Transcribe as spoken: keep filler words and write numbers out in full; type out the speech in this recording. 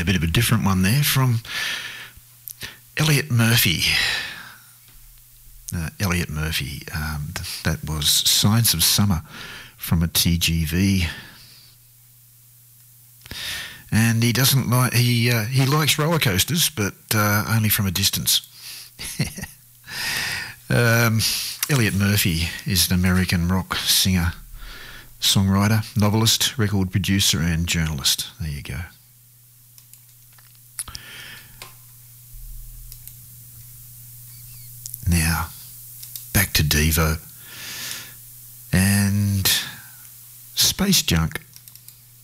bit of a different one there from Elliot Murphy. Uh, Elliot Murphy, um, th- that was Signs of Summer from a T G V. And he doesn't like, he uh, he likes roller coasters, but uh, only from a distance. um, Elliot Murphy is an American rock singer, songwriter, novelist, record producer and journalist. There you go. Now, back to Devo and Space Junk